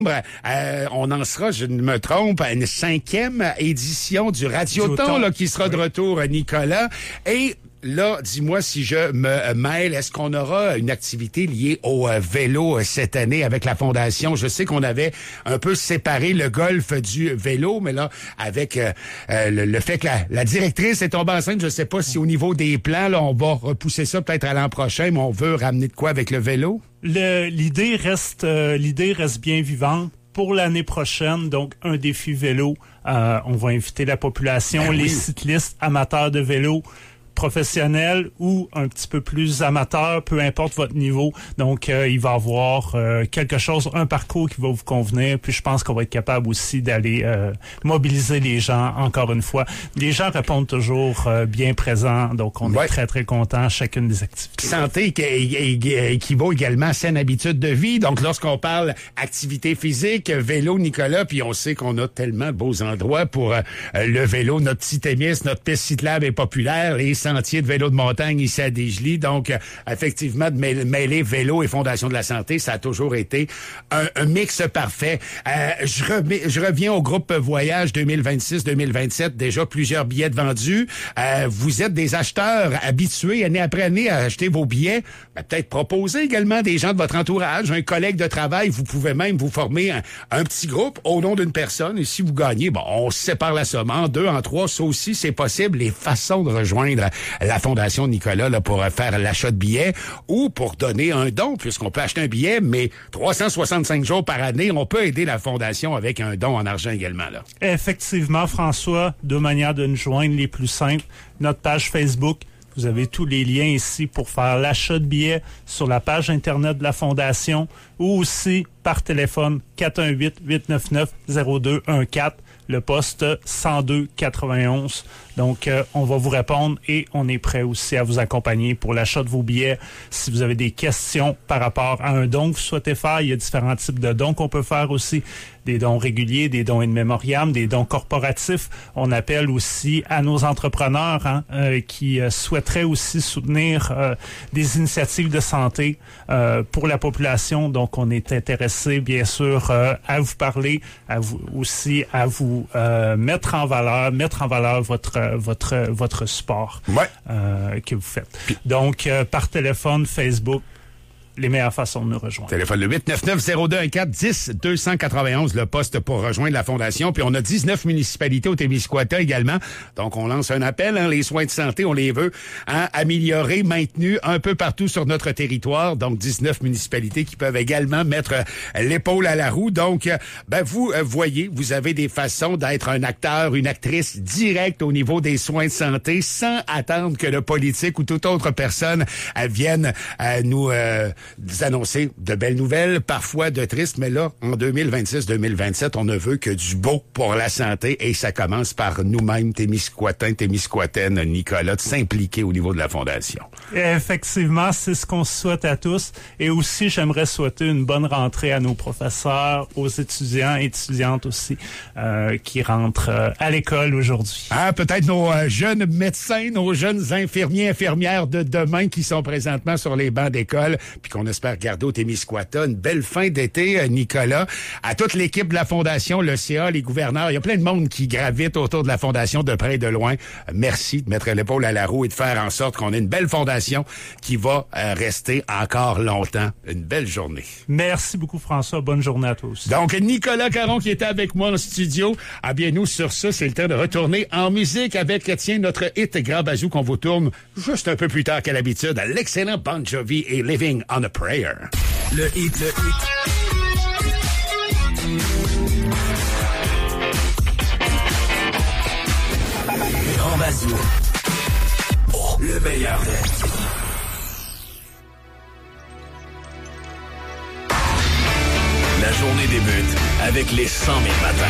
On en sera, je ne me trompe, à une 5e édition du Radioton là, qui sera de retour, Nicolas. Et là, dis-moi si je me mêle, est-ce qu'on aura une activité liée au vélo cette année avec la Fondation? Je sais qu'on avait un peu séparé le golf du vélo, mais là, avec le fait que la directrice est tombée enceinte, je sais pas si au niveau des plans, là, on va repousser ça peut-être à l'an prochain, mais on veut ramener de quoi avec le vélo? L'idée reste bien vivante. Pour l'année prochaine, donc un défi vélo. On va inviter la population, les cyclistes, amateurs de vélo, professionnel ou un petit peu plus amateur, peu importe votre niveau. Donc, il va y avoir quelque chose, un parcours qui va vous convenir. Puis, je pense qu'on va être capable aussi d'aller mobiliser les gens, encore une fois. Les gens répondent toujours bien présents. Donc, on est très, très contents à chacune des activités. Santé équivaut également à saine habitude de vie. Donc, lorsqu'on parle activité physique, vélo, Nicolas, puis on sait qu'on a tellement de beaux endroits pour le vélo. Notre petit Témis, notre piste cyclable est populaire. Les sentiers de vélo de montagne ici à Desjely. Donc, effectivement, de mêler vélo et Fondation de la santé, ça a toujours été un mix parfait. Je reviens au groupe Voyage 2026-2027. Déjà plusieurs billets de vendus. Vous êtes des acheteurs habitués année après année à acheter vos billets. Peut-être proposer également des gens de votre entourage, un collègue de travail. Vous pouvez même vous former un petit groupe au nom d'une personne. Et si vous gagnez, on sépare la somme en 2, en 3. Ça aussi, c'est possible. Les façons de rejoindre la Fondation Nicolas là, pour faire l'achat de billets ou pour donner un don, puisqu'on peut acheter un billet, mais 365 jours par année, on peut aider la Fondation avec un don en argent également. Là. Effectivement, François, deux manières de nous joindre les plus simples. Notre page Facebook, vous avez tous les liens ici pour faire l'achat de billets sur la page Internet de la Fondation ou aussi par téléphone 418-899-0214. Le poste 102-91. Donc, on va vous répondre et on est prêt aussi à vous accompagner pour l'achat de vos billets. Si vous avez des questions par rapport à un don que vous souhaitez faire, il y a différents types de dons qu'on peut faire aussi. Des dons réguliers, des dons in memoriam, des dons corporatifs. On appelle aussi à nos entrepreneurs qui souhaiteraient aussi soutenir des initiatives de santé pour la population. Donc, on est intéressé, bien sûr, à vous parler, à vous aussi à vous mettre en valeur votre sport que vous faites. Donc, par téléphone, Facebook, les meilleures façons de nous rejoindre. Téléphone le 899-0214, 10-291, le poste pour rejoindre la Fondation. Puis on a 19 municipalités au Témiscouata également. Donc on lance un appel. Les soins de santé, on les veut améliorer, maintenus un peu partout sur notre territoire. Donc 19 municipalités qui peuvent également mettre l'épaule à la roue. Donc, vous voyez, vous avez des façons d'être un acteur, une actrice directe au niveau des soins de santé sans attendre que le politique ou toute autre personne vienne nous annoncer de belles nouvelles, parfois de tristes, mais là, en 2026-2027, on ne veut que du beau pour la santé et ça commence par nous-mêmes, Témiscouatins, Témiscouataines, Nicolas, de s'impliquer au niveau de la Fondation. Effectivement, c'est ce qu'on souhaite à tous et aussi, j'aimerais souhaiter une bonne rentrée à nos professeurs, aux étudiants et étudiantes aussi qui rentrent à l'école aujourd'hui. Peut-être nos jeunes médecins, nos jeunes infirmiers, infirmières de demain qui sont présentement sur les bancs d'école puis qu'on espère garder au Témiscouata. Une belle fin d'été, Nicolas. À toute l'équipe de la Fondation, le CA, les gouverneurs, il y a plein de monde qui gravite autour de la Fondation de près et de loin. Merci de mettre l'épaule à la roue et de faire en sorte qu'on ait une belle Fondation qui va rester encore longtemps. Une belle journée. Merci beaucoup, François. Bonne journée à tous. Donc, Nicolas Caron qui était avec moi en studio. Bien, nous, sur ça, c'est le temps de retourner en musique avec, notre hit Grand Bazou qu'on vous tourne juste un peu plus tard qu'à l'habitude. L'excellent Bon Jovi et Living on a Prayer. Le hit. Grand Bazou. Le meilleur. La journée débute avec les 100 000 matins.